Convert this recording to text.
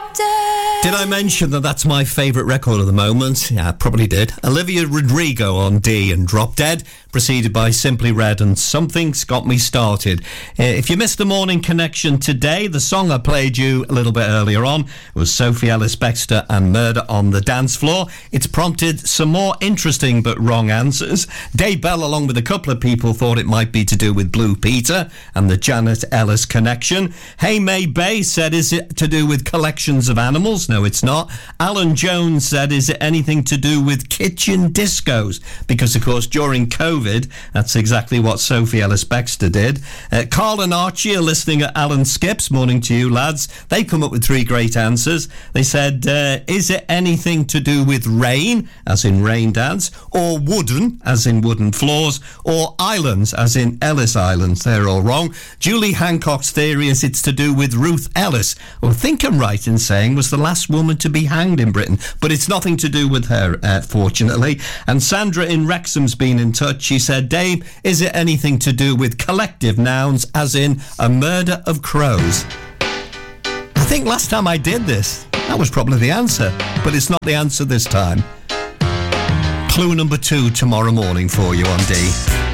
Did I mention that that's my favourite record at the moment? Yeah, I probably did. Olivia Rodrigo on D and Drop Dead, preceded by Simply Red and Something's Got Me Started. If you missed the morning connection today, the song I played you a little bit earlier on was Sophie Ellis-Bextor and Murder on the Dance Floor. It's prompted some more interesting but wrong answers. Dave Bell, along with a couple of people, thought it might be to do with Blue Peter and the Janet Ellis connection. Hey May Bay said, is it to do with collections of animals? No, it's not. Alan Jones said, is it anything to do with kitchen discos? Because, of course, during COVID, that's exactly what Sophie Ellis-Bextor did. Carl and Archie are listening at Alan Skips. Morning to you, lads. They come up with three great answers. They said, is it anything to do with rain, as in rain dance, or wooden, as in wooden floors, or islands, as in Ellis Islands? They're all wrong. Julie Hancock's theory is it's to do with Ruth Ellis, who I think I'm right in saying was the last woman to be hanged in Britain, but it's nothing to do with her, fortunately. And Sandra in Wrexham's been in touch. She said, Dave, is it anything to do with collective nouns, as in a murder of crows? I think last time I did this, that was probably the answer, but it's not the answer this time. Clue number 2 tomorrow morning for you on D.